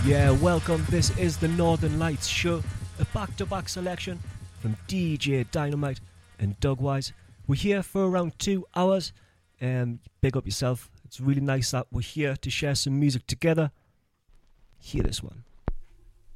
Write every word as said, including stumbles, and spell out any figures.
Yeah, welcome. This is the Northern Lights Show, a back-to-back selection from D J Dynamite and Doug Wise. We're here for around two hours. Um, big up yourself. It's really nice that we're here to share some music together. Hear this one.